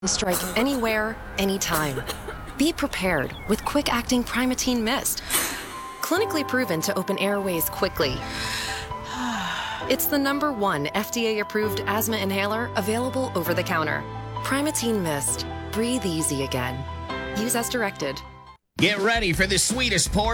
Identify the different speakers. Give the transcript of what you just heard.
Speaker 1: Strike anywhere, anytime. Be prepared with quick-acting Primatene Mist. Clinically proven to open airways quickly. It's the #1 FDA-approved asthma inhaler available over the counter. Primatene Mist. Breathe easy again. Use as directed.
Speaker 2: Get ready for the sweetest pour